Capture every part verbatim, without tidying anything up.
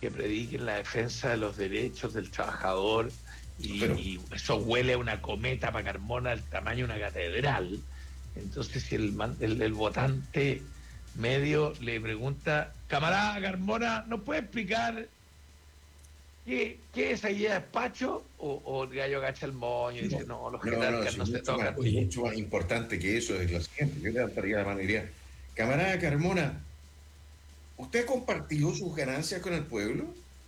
que prediquen la defensa de los derechos del trabajador y, Pero, y eso huele a una cometa para Carmona del tamaño de una catedral. Entonces, si el, el, el votante medio le pregunta, camarada Carmona, ¿nos puede explicar qué, qué es esa guía de despacho? O, o el gallo agacha el moño y no, dice, no, los no, no, jerarcas sí, no se mucho más, tocan. mucho más importante que eso es lo siguiente. Yo levantaría la mano y diría, camarada Carmona, ¿usted ha compartido sus ganancias con el pueblo?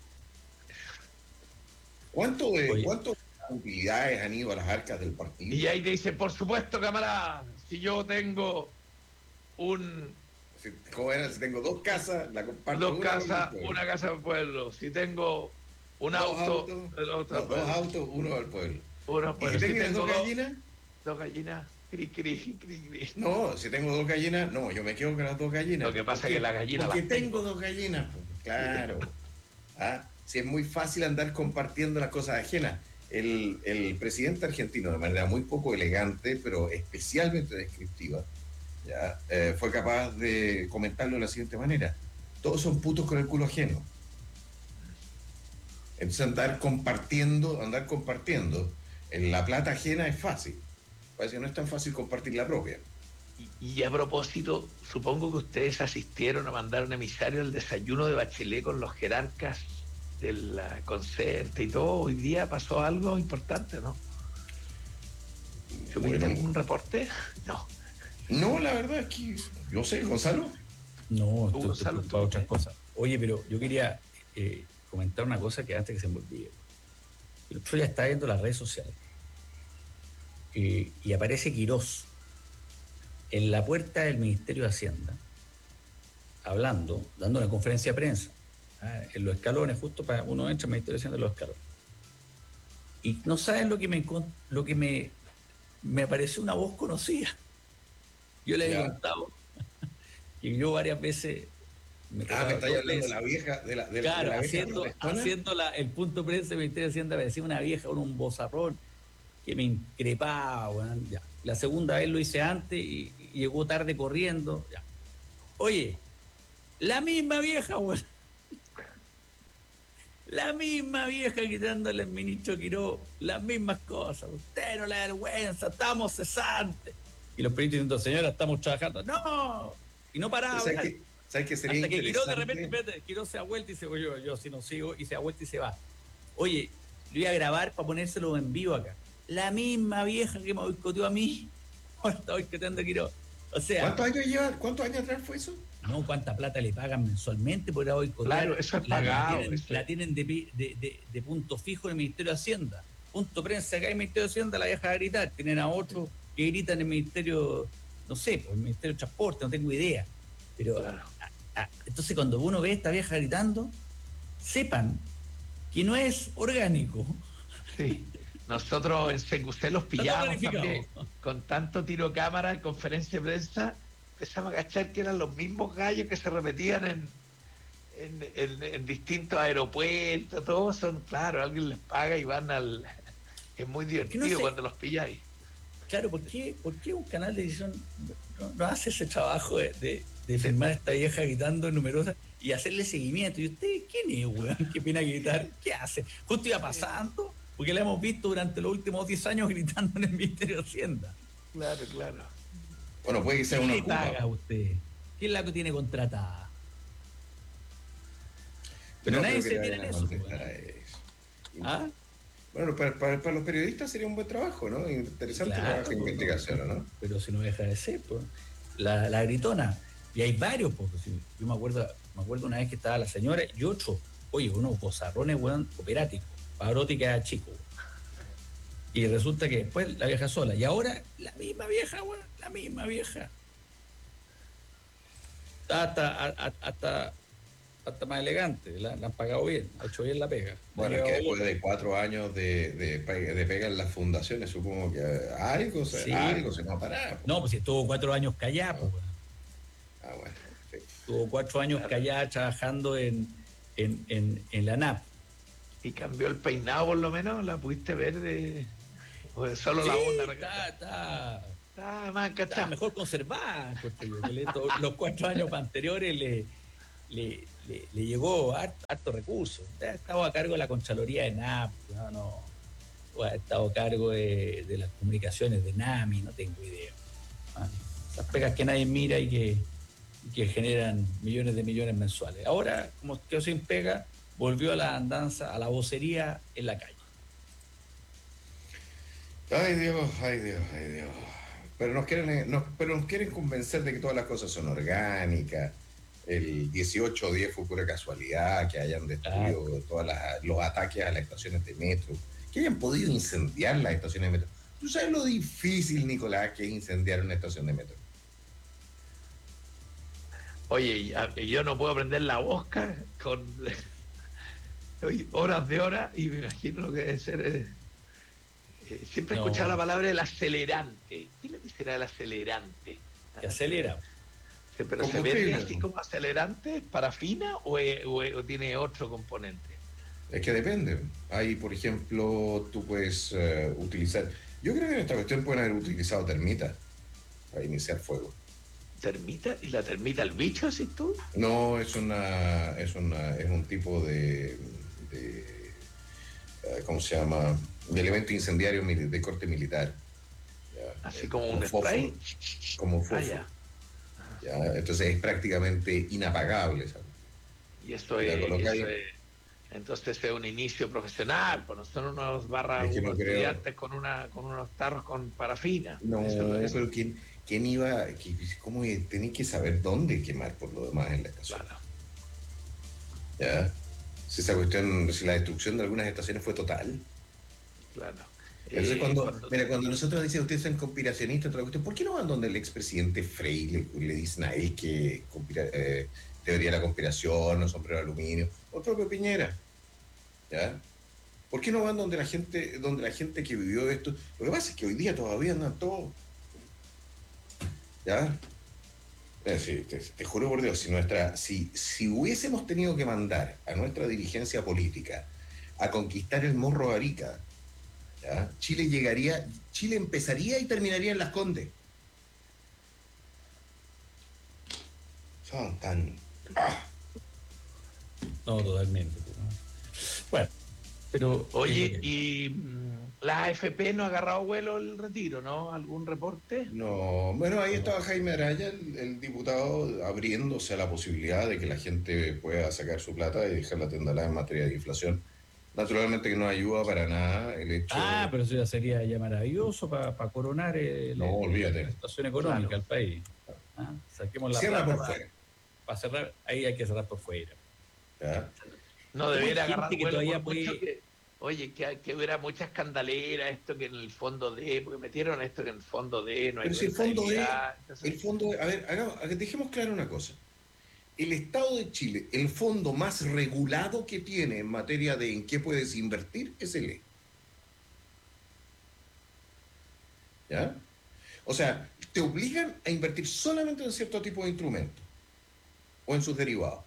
¿Cuánto de, Oye, cuánto de utilidades han ido a las arcas del partido? Y ahí te dice, por supuesto, camarada, si yo tengo un Si, ¿cómo era? Si tengo dos casas, la comparto dos una con el casas, pueblo. una casa del pueblo. Si tengo un Dos auto, autos, el otro no, del dos pueblo. autos, uno al pueblo. Uno, ¿Y pero si si tienes tengo dos dos, gallinas? dos gallinas, cri, cri, cri, cri. No, si tengo dos gallinas, no, yo me quedo con las dos gallinas. Lo que pasa ¿Por es que qué? las gallinas Porque las tengo tengo. dos gallinas, pues, claro. ¿Ah? Si es muy fácil andar compartiendo las cosas ajenas. El, el presidente argentino, de manera muy poco elegante, pero especialmente descriptiva, ¿ya? Eh, fue capaz de comentarlo de la siguiente manera. Todos son putos con el culo ajeno. Entonces andar compartiendo, andar compartiendo en la plata ajena es fácil. Parece que no es tan fácil compartir la propia. Y, y a propósito, supongo que ustedes asistieron a mandar un emisario al desayuno de Bachelet con los jerarcas del concerto y todo. Hoy día pasó algo importante, ¿no? ¿Tuviste Bueno, algún reporte? No. no, la verdad es que yo sé, Gonzalo. no, ¿Tú, estoy, estoy Gonzalo, preocupado de tú otras qué? cosas. Oye, pero yo quería eh, comentar una cosa que antes que se me olvide. El otro día estaba viendo las redes sociales eh, y aparece Quirós en la puerta del Ministerio de Hacienda, hablando, dando una conferencia de prensa, ah, en los escalones, justo para uno entra al Ministerio de Hacienda en los escalones. Y no saben lo que me lo que me, me pareció una voz conocida. Yo le he Ya. contado que yo varias veces me Ah, me tocaba estáis dos hablando de veces. la vieja, de la, de, de Claro, la vieja haciendo, protestona. haciendo la, el punto de prensa del Ministerio de Hacienda, me decía una vieja con un bozarrón que me increpaba, bueno, ya. La segunda vez lo hice antes y, y llegó tarde corriendo, ya. Oye, la misma vieja, bueno, la misma vieja quitándole al ministro Quiró las mismas cosas. Usted no le da vergüenza, estamos cesantes. Y los periodistas diciendo, señora, estamos trabajando. ¡No! Y no paraba. ¿Sabes qué? ¿Sabes qué sería Hasta que Quiró de interesante? repente, espérate, Quiró se da vuelta y se oye, yo, yo si no sigo, y se da vuelta y se va. Oye, lo iba a grabar para ponérselo en vivo acá. La misma vieja que me boicoteó a mí, ahora está boicoteando a Quiró. O sea, ¿Cuántos años lleva? ¿Cuántos años atrás fue eso? no, cuánta plata le pagan mensualmente por ir a boicotear. Claro, eso es La, la pagado. tienen, Eso la es. tienen de, de, de, de punto fijo en el Ministerio de Hacienda. Punto prensa acá en el Ministerio de Hacienda, la deja gritar. Tienen a otros que gritan en el Ministerio, no sé, pues, el Ministerio de Transporte, no tengo idea. Pero Claro. a, a, entonces cuando uno ve a esta vieja gritando, sepan que no es orgánico. Sí. Nosotros en C Q C los pillamos también con tanto tiro cámara en conferencia de prensa. Empezamos a cachar que eran los mismos gallos que se repetían en, en, en, en distintos aeropuertos. Todos son, claro, alguien les paga y van al. Es muy divertido no sé, cuando los pilláis. Claro, ¿por qué, ¿por qué un canal de edición no, no hace ese trabajo de, de, de filmar a esta vieja gritando numerosa y hacerle seguimiento? ¿Y usted quién es, weón? ¿Qué pena gritar? ¿Qué hace? Justo iba pasando, porque la hemos visto durante los últimos diez años gritando en el Ministerio de Hacienda. Claro, claro. Bueno, puede que sea ¿Quién una le ocupa. paga a usted? ¿Quién la que tiene contratada? Pero No nadie creo que se le tiene en vayan a eso. contestar weón. a eso. ¿Ah? Bueno, para, para, para los periodistas sería un buen trabajo, ¿no? Interesante Claro, trabajo de pues, investigación, ¿no? Pero si no deja de ser, pues. La, la gritona. Y hay varios, porque si, yo me acuerdo, me acuerdo una vez que estaba la señora y otro, oye, unos bozarrones, weón, operáticos, Pavarotti que era chico. Y resulta que después la vieja sola. Y ahora la misma vieja, weón, la misma vieja. Hasta, hasta, hasta, hasta más elegante, la, la han pagado bien, ha hecho bien la pega. Bueno, es que después de cuatro años de, de, de pega en las fundaciones, supongo que algo se, Sí. algo se nos parará. No, pues si estuvo cuatro años callada, No. pues, weón. Ah, bueno, perfecto. Estuvo cuatro años callada trabajando en, en, en, en la N A P. Y cambió el peinado por lo menos, la pudiste ver de. O de solo Sí, la onda. está, está, Está más está cachada. mejor conservada. encuentro yo, que le- to- Los cuatro años anteriores le, le, le, le llegó harto, harto recurso. Ha estado a cargo de la Contraloría de N A P, no, no, o ha estado a cargo de, de las comunicaciones de NAMI, no tengo idea. ¿Ah? Esas pegas que nadie mira y que, y que generan millones de millones mensuales. Ahora, como quedó sin pega, volvió a la andanza, a la vocería en la calle. Ay Dios, ay Dios, ay Dios. Pero nos quieren, nos, pero nos quieren convencer de que todas las cosas son orgánicas. El dieciocho diez fue pura casualidad, que hayan destruido Claro. todos los ataques a las estaciones de metro, que hayan podido incendiar las estaciones de metro. ¿Tú sabes lo difícil, Nicolás, que es incendiar una estación de metro? Oye, yo no puedo prender la bosca con horas de horas y me imagino lo que debe ser. Eh, eh, siempre he No, escuchado la palabra el acelerante. ¿Qué le será el acelerante? que acelera. Sí, pero ¿se vende así como acelerante, parafina o, es, o, es, o tiene otro componente? Es que depende. Ahí, por ejemplo, tú puedes uh, utilizar. Yo creo que en esta cuestión pueden haber utilizado termitas para iniciar fuego. ¿Termita? ¿Y la termita el bicho, así tú? No, es una, es una, es un tipo de, de uh, ¿cómo se llama? De elemento incendiario de corte militar. ¿Ya? Así como, como un spray. Como fósforo. Ah, ya. ¿Ya? Entonces es prácticamente inapagable. ¿Sabes? Y esto es, eso es, entonces es un inicio profesional, pues no son unos barras, es que unos no estudiantes creo. con una, con unos tarros con parafina. No, eso es pero ¿quién, quién iba? ¿Cómo tenéis que saber dónde quemar por lo demás en la estación? Claro. ¿Ya? Si esa cuestión, si la destrucción de algunas estaciones fue total. Claro. Entonces, eh, cuando, cuando, mira, cuando nosotros decimos ustedes son conspiracionistas, otra cuestión, ¿por qué no van donde el expresidente Frey le, le dicen a él que conspira, eh, teoría de la conspiración, o sombrero de aluminio, o el propio Piñera? ¿Ya? ¿Por qué no van donde la gente, donde la gente que vivió esto? Lo que pasa es que hoy día todavía andan todos. ¿Ya? Es decir, te, te juro por Dios, si nuestra, si, si hubiésemos tenido que mandar a nuestra dirigencia política a conquistar el Morro de Arica, ¿ya? Chile llegaría, Chile empezaría y terminaría en Las Condes. Son tan. ¡Ah! No, totalmente. Bueno, pero. Oye, eh, y la A F P no ha agarrado vuelo el retiro, ¿no? ¿Algún reporte? No, bueno, ahí estaba Jaime Araya, el, el diputado, abriéndose a la posibilidad de que la gente pueda sacar su plata y dejar la tendalada en materia de inflación. Naturalmente que no ayuda para nada el hecho... Ah, pero eso ya sería ya maravilloso para pa coronar el, no, olvídate. la situación económica del claro. país. ¿Ah? Saquemos la Cierra plata por fuera. Para cerrar, ahí hay que cerrar por fuera. ¿Ya? No debiera agarrar que vuelo todavía por mucho puede... que, oye, que, que hubiera muchas escandaleras, esto que en el fondo de, porque metieron esto que en el fondo de, no hay Pero si el fondo de, entonces... el fondo de, a ver, hagamos, dejemos claro una cosa. El Estado de Chile, el fondo más regulado que tiene en materia de en qué puedes invertir es el E. ¿Ya? O sea, te obligan a invertir solamente en cierto tipo de instrumentos o en sus derivados.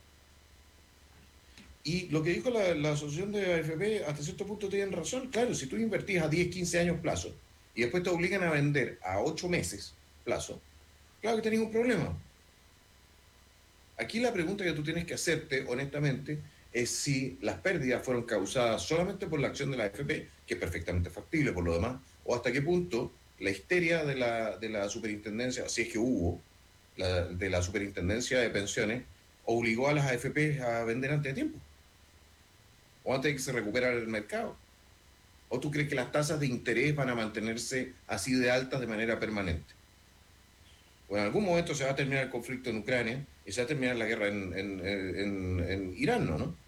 Y lo que dijo la, la asociación de A F P, hasta cierto punto tienen razón. Claro, si tú invertís a diez, quince años plazo y después te obligan a vender a ocho meses plazo, claro que tenés un problema. Aquí la pregunta que tú tienes que hacerte, honestamente, es si las pérdidas fueron causadas solamente por la acción de la A F P, que es perfectamente factible por lo demás, o hasta qué punto la histeria de la, de la superintendencia, si es que hubo, la, de la superintendencia de pensiones, obligó a las A F P a vender antes de tiempo, o antes de que se recuperara el mercado. ¿O tú crees que las tasas de interés van a mantenerse así de altas de manera permanente? O en algún momento se va a terminar el conflicto en Ucrania y se va a terminar la guerra en, en, en, en Irán, ¿no? ¿no?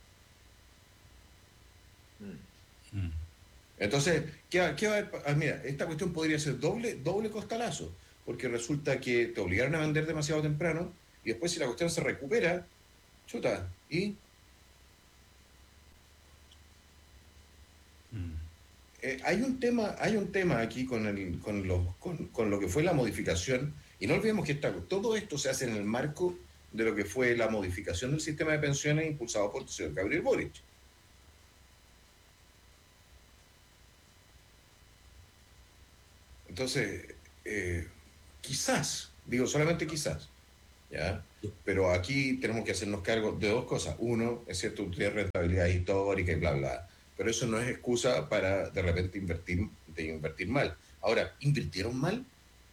Mm. Entonces, ¿qué, qué va a haber? Ah, mira, esta cuestión podría ser doble, doble costalazo, porque resulta que te obligaron a vender demasiado temprano y después si la cuestión se recupera, chuta, ¿y? Mm. Eh, hay un tema, hay un tema aquí con, el, con, lo, con, con lo que fue la modificación. Y no olvidemos que está, todo esto se hace en el marco de lo que fue la modificación del sistema de pensiones impulsado por el señor Gabriel Boric. Entonces, eh, quizás, digo solamente quizás, ¿ya? Pero aquí tenemos que hacernos cargo de dos cosas. Uno, es cierto, tiene rentabilidad histórica y bla, bla. Pero eso no es excusa para de repente invertir, de invertir mal. Ahora, ¿invirtieron mal?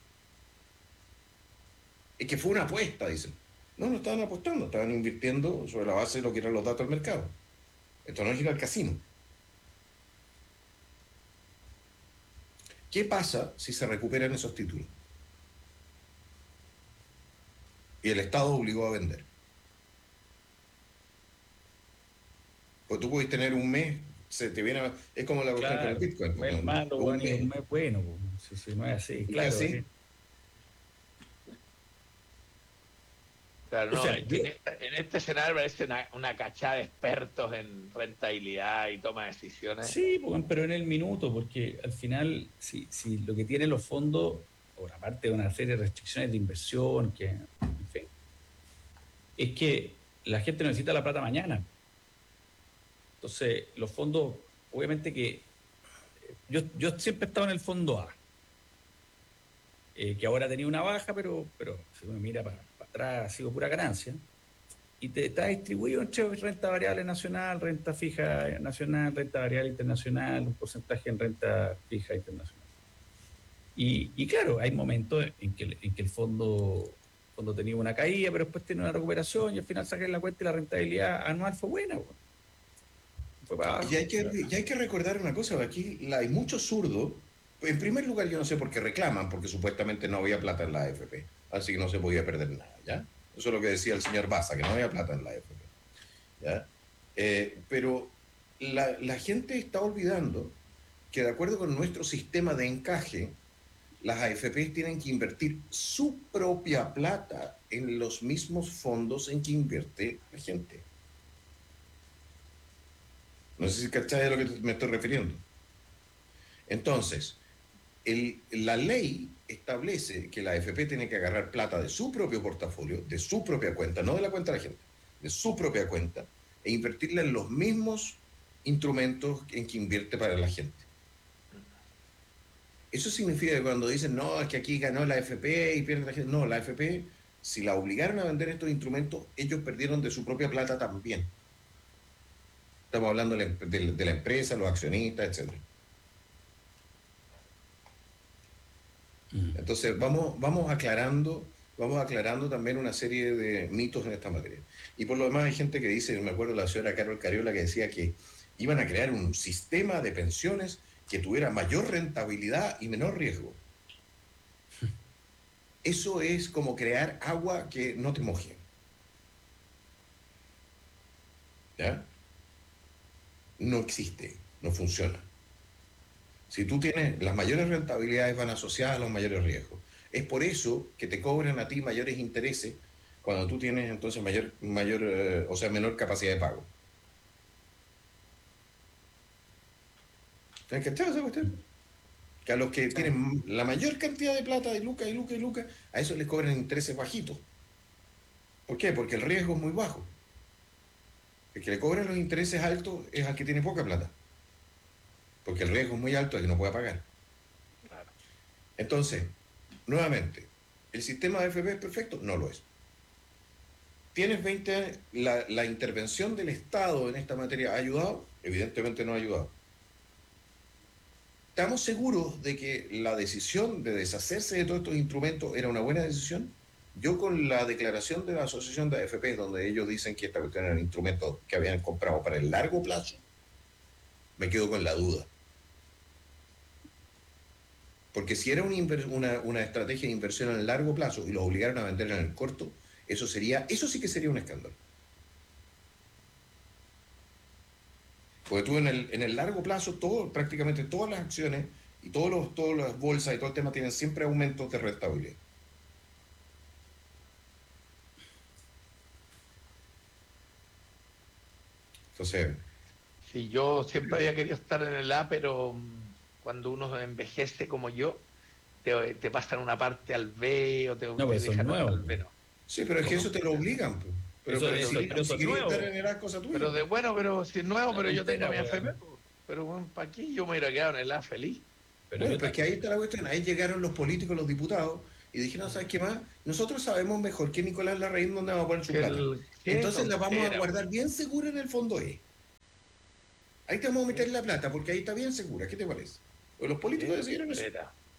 Es que fue una apuesta, dicen. No, no estaban apostando, estaban invirtiendo sobre la base de lo que eran los datos del mercado. Esto no es ir al casino. ¿Qué pasa si se recuperan esos títulos? Y el Estado obligó a vender. Pues tú puedes tener un mes, se te viene a, es como la cuestión Claro, con el Bitcoin. un mes malo, un, bueno, mes. un mes bueno, si, si no es así, claro. ¿Así? ¿Sí? Claro, O no, sea, en, yo, esta, en este escenario parece una, una cachada de expertos en rentabilidad y toma de decisiones. sí, pero en el minuto, porque al final, si, si lo que tienen los fondos, por aparte de una serie de restricciones de inversión, que, en fin, es que la gente necesita la plata mañana. Entonces, los fondos, obviamente que yo, yo siempre he estado en el fondo A, eh, que ahora tenía una baja, pero, pero si uno mira para, para atrás, ha sido pura ganancia. Y te está distribuido entre renta variable nacional, renta fija nacional, renta variable internacional, un porcentaje en renta fija internacional. Y, y claro, hay momentos en que, en que el fondo, fondo tenía una caída, pero después tiene una recuperación y al final sacan la cuenta y la rentabilidad anual fue buena. Bueno. Fue para abajo. Y hay que, y hay que recordar una cosa, aquí la, hay muchos zurdos. En primer lugar, yo no sé por qué reclaman, porque supuestamente no había plata en la A F P, así que no se podía perder nada, ¿ya? Eso es lo que decía el señor Baza, que no había plata en la A F P, ¿ya? Eh, pero la, la gente está olvidando que de acuerdo con nuestro sistema de encaje, las A F P tienen que invertir su propia plata en los mismos fondos en que invierte la gente. No sé si cachai a lo que me estoy refiriendo. Entonces, el, la ley establece que la A F P tiene que agarrar plata de su propio portafolio, de su propia cuenta, no de la cuenta de la gente, de su propia cuenta, e invertirla en los mismos instrumentos en que invierte para la gente. Eso significa que cuando dicen, no, es que aquí ganó la A F P y pierde la gente. No, la A F P, si la obligaron a vender estos instrumentos, ellos perdieron de su propia plata también. Estamos hablando de la, de, de la empresa, los accionistas, etcétera. Entonces, vamos, vamos aclarando, vamos aclarando también una serie de mitos en esta materia. Y por lo demás hay gente que dice, me acuerdo de la señora Carol Cariola que decía que iban a crear un sistema de pensiones que tuviera mayor rentabilidad y menor riesgo. Eso es como crear agua que no te moje. ¿Ya? No existe, no funciona. Si tú tienes, las mayores rentabilidades van asociadas a los mayores riesgos. Es por eso que te cobran a ti mayores intereses cuando tú tienes entonces mayor, mayor eh, o sea, menor capacidad de pago. ¿Tienes que estar esa cuestión? Que a los que tienen la mayor cantidad de plata de lucas y lucas y lucas, a eso les cobran intereses bajitos. ¿Por qué? Porque el riesgo es muy bajo. El que le cobran los intereses altos es al que tiene poca plata. Porque el riesgo es muy alto, el que no puede pagar. Claro. Entonces, nuevamente, ¿el sistema de A F P es perfecto? No lo es. ¿Tienes veinte años? ¿La, la intervención del Estado en esta materia ha ayudado? Evidentemente no ha ayudado. ¿Estamos seguros de que la decisión de deshacerse de todos estos instrumentos era una buena decisión? Yo con la declaración de la Asociación de A F P, donde ellos dicen que esta cuestión eran instrumentos que habían comprado para el largo plazo, me quedo con la duda. Porque si era una, una, una estrategia de inversión en el largo plazo y los obligaron a vender en el corto, eso sería, eso sí que sería un escándalo. Porque tú en el, en el largo plazo, todo, prácticamente todas las acciones y todos los, todas las bolsas y todo el tema tienen siempre aumentos de rentabilidad. Entonces... Sí, yo siempre había querido estar en el A, pero cuando uno envejece como yo, te, te pasan una parte al B o te, no, te pues dejan nuevo, al B, ¿no? Sí, pero es que eso te lo obligan. Pues. Pero, eso, pero, eso, si, pero si eso querías nuevo. estar en el A, cosa tuya. Pero de bueno, pero si es nuevo, pero yo tengo mi A F P. Pero bueno, ¿para qué yo me hubiera quedado en el A feliz? Pero bueno, pues que ahí está la cuestión. Ahí llegaron los políticos, los diputados, y dijeron, ¿sabes qué más? Nosotros sabemos mejor que Nicolás Larraín dónde vamos a poner su plata. El, Entonces la vamos a guardar bien segura en el fondo E. Ahí te vamos a meter la plata, porque ahí está bien segura. ¿Qué te parece? O los políticos decidieron eso.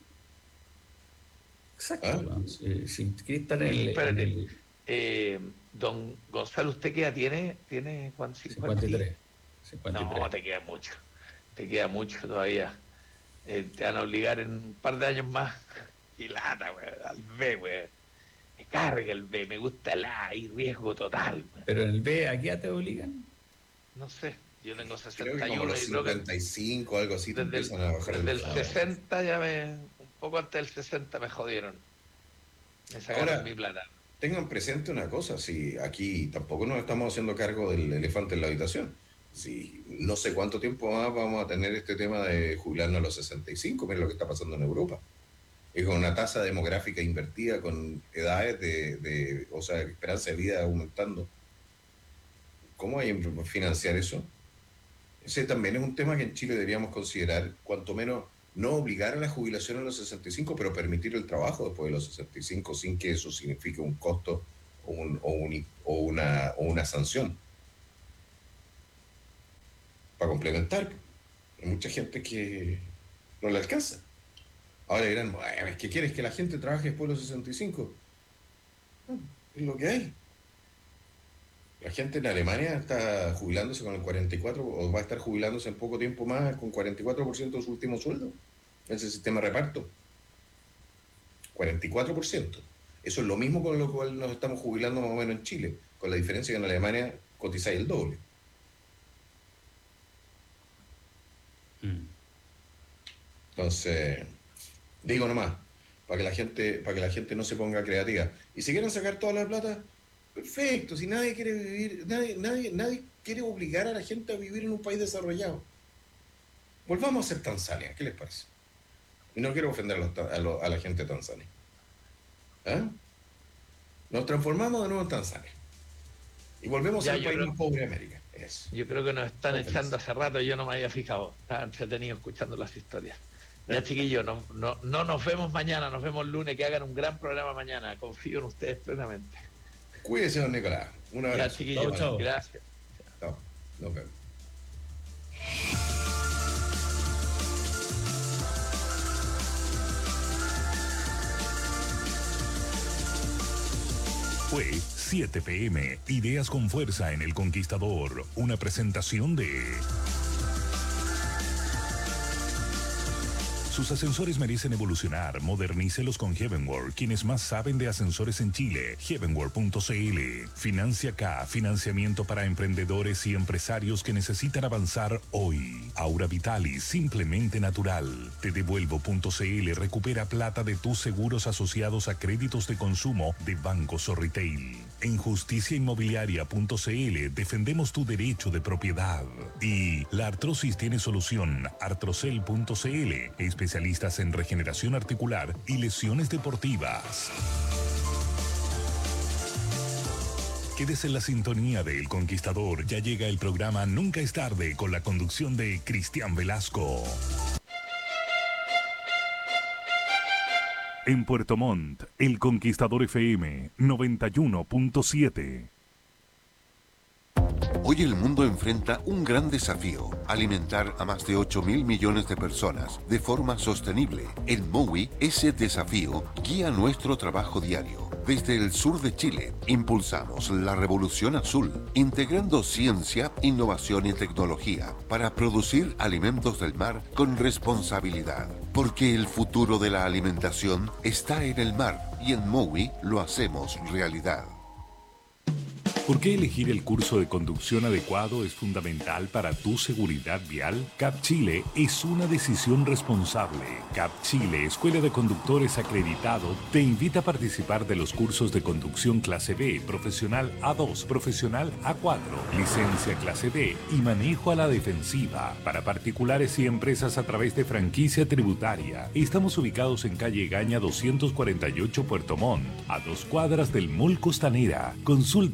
Exacto. ¿Ah? Sí, sí, en el, en el... Eh, don Gonzalo, ¿usted qué edad tiene? ¿Tiene cuánto? cincuenta y tres. cincuenta y tres. No, te queda mucho. Te queda mucho todavía. Eh, te van a obligar en un par de años más. Y lata, güey, al B, güey. Me carga el B, me gusta el A, hay riesgo total, güey. Pero en el B, ¿a qué te obligan? No sé, yo tengo sesenta y uno. Creo que como los cincuenta y cinco, algo así, te desde empiezan a bajar desde el el sesenta ya me... Un poco antes del sesenta me jodieron. Me sacaron Ahora, mi plata. Tengan presente una cosa, si aquí tampoco nos estamos haciendo cargo del elefante en la habitación. Si no sé cuánto tiempo más vamos a tener este tema de jubilarnos a los sesenta y cinco, mira lo que está pasando en Europa. Es con una tasa demográfica invertida, con edades de, de, o sea, esperanza de vida aumentando. ¿Cómo hay que financiar eso? Ese también es un tema que en Chile deberíamos considerar, cuanto menos no obligar a la jubilación a los sesenta y cinco, pero permitir el trabajo después de los sesenta y cinco sin que eso signifique un costo o, un, o, un, o, una, o una sanción. Para complementar, hay mucha gente que no le alcanza. Ahora dirán, ¿qué quieres? ¿Que la gente trabaje después de los sesenta y cinco? No, es lo que hay. La gente en Alemania está jubilándose con el cuarenta y cuatro por ciento, o va a estar jubilándose en poco tiempo más con cuarenta y cuatro por ciento de su último sueldo. Ese sistema de reparto. cuarenta y cuatro por ciento. Eso es lo mismo con lo cual nos estamos jubilando más o menos en Chile, con la diferencia que en Alemania cotizáis el doble. Entonces, digo nomás, para que la gente, para que la gente no se ponga creativa. Y si quieren sacar toda la plata, perfecto. Si nadie quiere vivir, nadie, nadie, nadie quiere obligar a la gente a vivir en un país desarrollado. Volvamos a ser Tanzania, ¿qué les parece? Y no quiero ofender a, los, a, los, a la gente de Tanzania. ¿Eh? Nos transformamos de nuevo en Tanzania. Y volvemos ya, al país creo, más pobre de América. Eso. Yo creo que nos están Muy echando feliz. Hace rato, yo no me había fijado. Estaba entretenido escuchando las historias. Ya, chiquillos, no, no, no nos vemos mañana, nos vemos el lunes, que hagan un gran programa mañana. Confío en ustedes plenamente. Cuídese, don Nicolás. Un abrazo. Ya, chiquillos, chau, chau. Gracias. Chao. Nos vemos. Fue siete pe eme, Ideas con Fuerza en El Conquistador, una presentación de... Sus ascensores merecen evolucionar. Modernícelos con Heavenworld, quienes más saben de ascensores en Chile. heavenworld punto c l. Financia K, financiamiento para emprendedores y empresarios que necesitan avanzar hoy. Aura Vitalis, simplemente natural. Te devuelvo punto c l, recupera plata de tus seguros asociados a créditos de consumo de bancos o retail. En justicia inmobiliaria punto c l defendemos tu derecho de propiedad. Y la artrosis tiene solución. artrocel punto c l, especialistas en regeneración articular y lesiones deportivas. Quédese en la sintonía de El Conquistador. Ya llega el programa Nunca es tarde con la conducción de Cristian Velasco. En Puerto Montt, El Conquistador efe eme noventa y uno punto siete. Hoy el mundo enfrenta un gran desafío: alimentar a más de ocho mil millones de personas de forma sostenible. En Mowi, ese desafío guía nuestro trabajo diario. Desde el sur de Chile, impulsamos la revolución azul, integrando ciencia, innovación y tecnología para producir alimentos del mar con responsabilidad. Porque el futuro de la alimentación está en el mar y en Mowi lo hacemos realidad. ¿Por qué elegir el curso de conducción adecuado es fundamental para tu seguridad vial? CAP Chile es una decisión responsable. CAP Chile, Escuela de Conductores Acreditado, te invita a participar de los cursos de conducción clase B, profesional A dos, profesional A cuatro, licencia clase D y manejo a la defensiva para particulares y empresas a través de franquicia tributaria. Estamos ubicados en calle Gaña doscientos cuarenta y ocho Puerto Montt, a dos cuadras del Mall Costanera. Consulte por conducción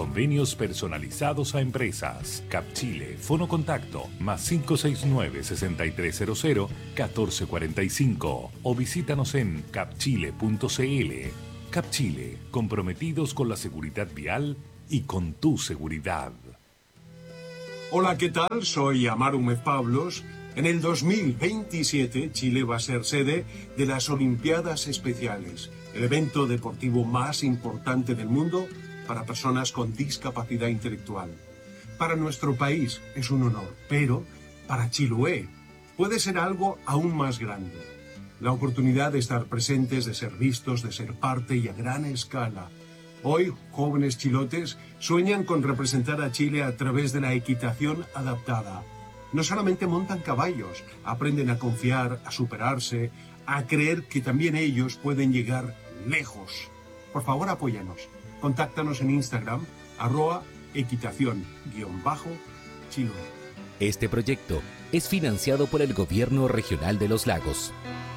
convenios personalizados a empresas. Capchile, Fono Contacto, más cinco seis nueve, seis tres cero cero, uno cuatro cuatro cinco o visítanos en capchile punto cl. Capchile, comprometidos con la seguridad vial y con tu seguridad. Hola, ¿qué tal? Soy Amaru Mez Pablos. En el dos mil veintisiete, Chile va a ser sede de las Olimpiadas Especiales, el evento deportivo más importante del mundo para personas con discapacidad intelectual. Para nuestro país es un honor, pero para Chiloé puede ser algo aún más grande. La oportunidad de estar presentes, de ser vistos, de ser parte y a gran escala. Hoy, jóvenes chilotes sueñan con representar a Chile a través de la equitación adaptada. No solamente montan caballos, aprenden a confiar, a superarse, a creer que también ellos pueden llegar lejos. Por favor, apóyanos. Contáctanos en Instagram, arroba equitación, guión bajo, Chiloé. Este proyecto es financiado por el Gobierno Regional de los Lagos.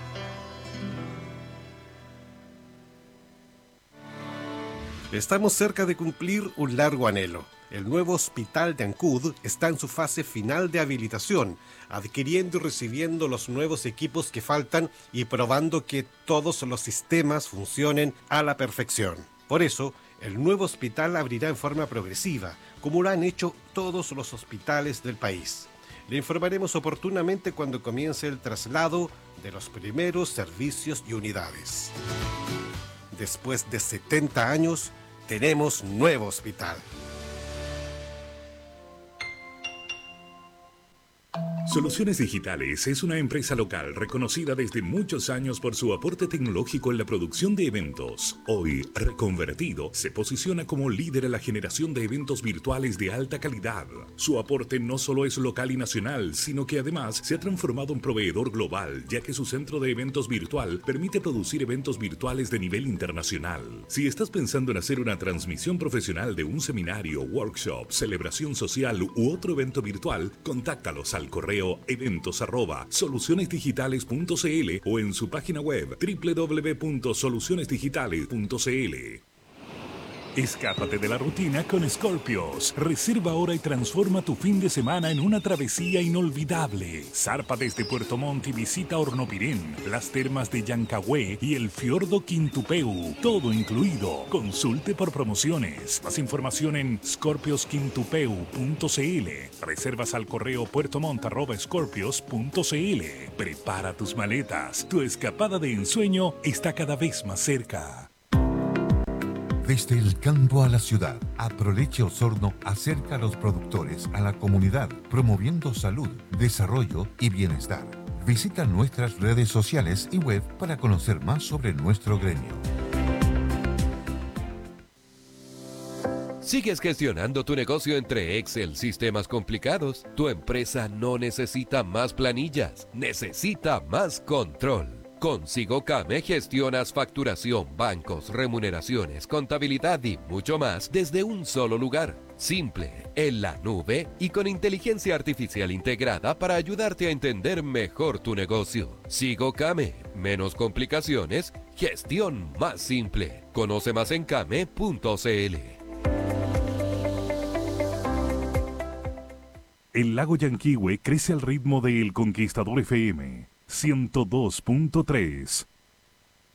Estamos cerca de cumplir un largo anhelo. El nuevo Hospital de Ancud está en su fase final de habilitación, adquiriendo y recibiendo los nuevos equipos que faltan y probando que todos los sistemas funcionen a la perfección. Por eso, el nuevo hospital abrirá en forma progresiva, como lo han hecho todos los hospitales del país. Le informaremos oportunamente cuando comience el traslado de los primeros servicios y unidades. Después de setenta años, tenemos nuevo hospital. Soluciones Digitales es una empresa local reconocida desde muchos años por su aporte tecnológico en la producción de eventos. Hoy, reconvertido, se posiciona como líder en la generación de eventos virtuales de alta calidad. Su aporte no solo es local y nacional, sino que además se ha transformado en proveedor global, ya que su centro de eventos virtual permite producir eventos virtuales de nivel internacional. Si estás pensando en hacer una transmisión profesional de un seminario, workshop, celebración social u otro evento virtual, contáctalos al correo eventos arroba solucionesdigitales punto cl o en su página web doble u doble u doble u punto soluciones digitales punto cl. Escápate de la rutina con Scorpios. Reserva ahora y transforma tu fin de semana en una travesía inolvidable. Zarpa desde Puerto Montt y visita Hornopirén, las termas de Yancagüe y el fiordo Quintupeu. Todo incluido. Consulte por promociones. Más información en scorpios quintupeu punto cl. Reservas al correo puertomont arroba scorpios punto cl. Prepara tus maletas. Tu escapada de ensueño está cada vez más cerca. Desde el campo a la ciudad, Aproleche Osorno acerca a los productores a la comunidad, promoviendo salud, desarrollo y bienestar. Visita nuestras redes sociales y web para conocer más sobre nuestro gremio. ¿Sigues gestionando tu negocio entre Excel, sistemas complicados? Tu empresa no necesita más planillas, necesita más control. Con SigoCame gestionas facturación, bancos, remuneraciones, contabilidad y mucho más desde un solo lugar. Simple, en la nube y con inteligencia artificial integrada para ayudarte a entender mejor tu negocio. SigoCame, menos complicaciones, gestión más simple. Conoce más en came punto cl. El lago Yanquihue crece al ritmo de El Conquistador F M ciento dos punto tres.